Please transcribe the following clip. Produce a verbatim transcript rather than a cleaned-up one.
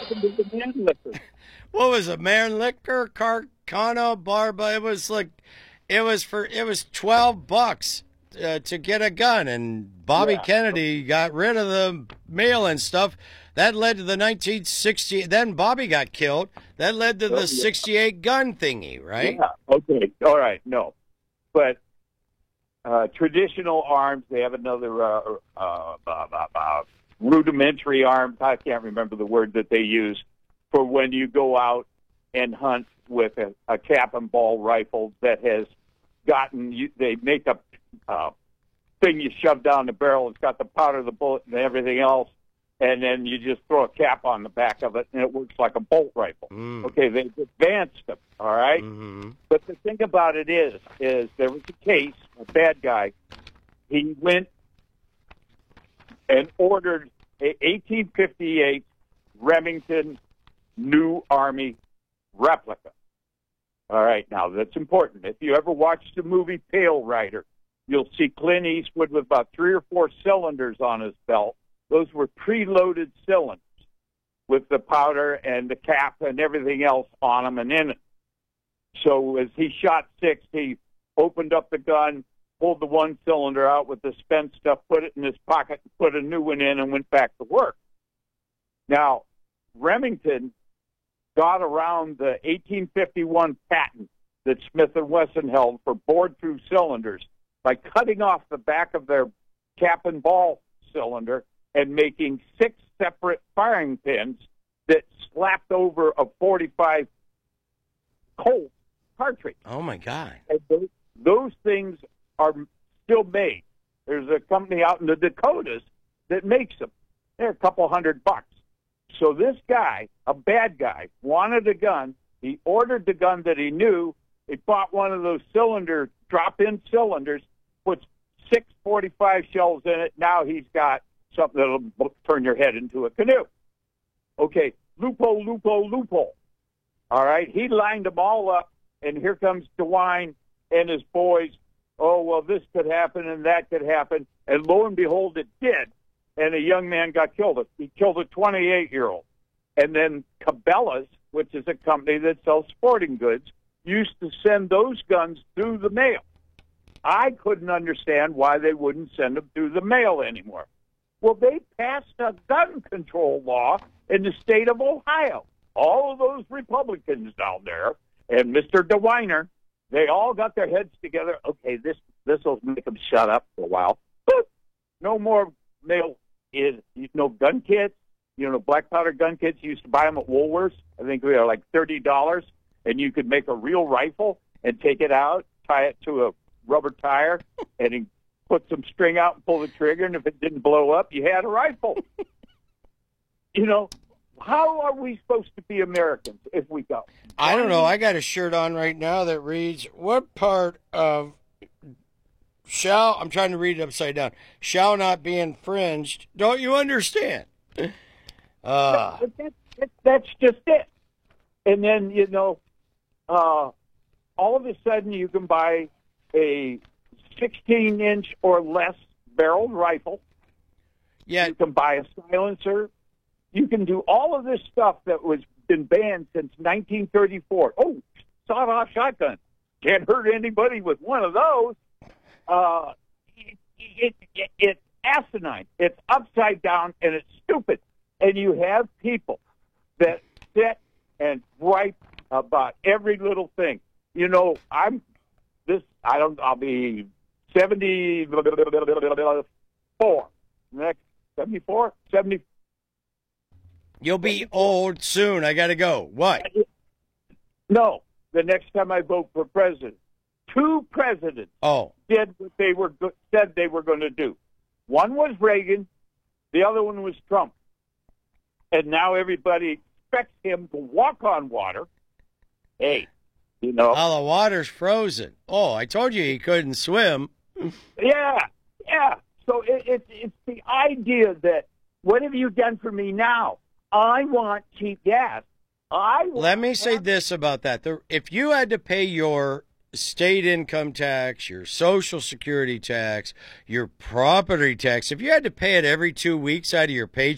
happened to the Mannlicher? What was it, Mannlicher, Carcano, Barba? It was like, it was for, it was twelve bucks uh, to get a gun, and Bobby Yeah. Kennedy got rid of the mail and stuff. That led to the nineteen sixty. Then Bobby got killed. That led to Oh, yeah. the sixty-eight gun thingy, right? Yeah. Okay. All right. No, but uh, traditional arms. They have another uh, uh, uh, uh, uh, rudimentary arms. I can't remember the word that they use for when you go out and hunt with a, a cap and ball rifle that has gotten. You, they make a uh, thing you shove down the barrel. It's got the powder, the bullet, and everything else. And then you just throw a cap on the back of it, and it works like a bolt rifle. Mm. Okay, they've advanced them, all right? Mm-hmm. But the thing about it is, is there was a case, a bad guy, he went and ordered a eighteen fifty-eight Remington New Army replica. All right, now that's important. If you ever watched the movie Pale Rider, you'll see Clint Eastwood with about three or four cylinders on his belt. Those were preloaded cylinders with the powder and the cap and everything else on them and in it. So as he shot six, he opened up the gun, pulled the one cylinder out with the spent stuff, put it in his pocket, put a new one in, and went back to work. Now, Remington got around the eighteen fifty-one patent that Smith and Wesson held for bored-through cylinders by cutting off the back of their cap and ball cylinder and making six separate firing pins that slapped over a forty-five Colt cartridge. Oh, my God. And those, those things are still made. There's a company out in the Dakotas that makes them. They're a couple hundred bucks. So this guy, a bad guy, wanted a gun. He ordered the gun that he knew. He bought one of those cylinder, drop-in cylinders, puts six forty-five shells in it. Now he's got something that'll turn your head into a canoe. Okay, loophole, loophole, loophole. All right, he lined them all up, and here comes DeWine and his boys. Oh, well, this could happen and that could happen. And lo and behold, it did. And a young man got killed. He killed a twenty-eight-year-old. And then Cabela's, which is a company that sells sporting goods, used to send those guns through the mail. I couldn't understand why they wouldn't send them through the mail anymore. Well, they passed a gun control law in the state of Ohio. All of those Republicans down there and Mister DeWiner, they all got their heads together. Okay, this this will make them shut up for a while. Boop. No more mail. Is no gun kits. You know, black powder gun kits. You used to buy them at Woolworths. I think they were like thirty dollars, and you could make a real rifle and take it out, tie it to a rubber tire, and put some string out and pull the trigger, and if it didn't blow up, you had a rifle. You know, how are we supposed to be Americans if we go? I don't know. I got a shirt on right now that reads, what part of shall, I'm trying to read it upside down, shall not be infringed, don't you understand? Uh, But that, that, that's just it. And then, you know, uh, all of a sudden you can buy a sixteen-inch or less barreled rifle. yeah, You can buy a silencer. You can do all of this stuff that was been banned since nineteen thirty-four. Oh, sawed-off shotgun. Can't hurt anybody with one of those. Uh, it, it, it, it's asinine. It's upside down, and it's stupid. And you have people that sit and gripe about every little thing. You know, I'm this. I don't. I'll be seventy-four. Next seventy-four, seventy. you'll be old soon. I got to go. What? No, the next time I vote for president, two presidents Oh, did what they were go- said they were going to do. One was Reagan, the other one was Trump, and now everybody expects him to walk on water. Hey, you know, oh, the water's frozen. Oh, I told you he couldn't swim. yeah, yeah. So it, it, it's the idea that what have you done for me now? I want cheap gas. I want Let me say this about that. The, if you had to pay your state income tax, your social security tax, your property tax, if you had to pay it every two weeks out of your paycheck,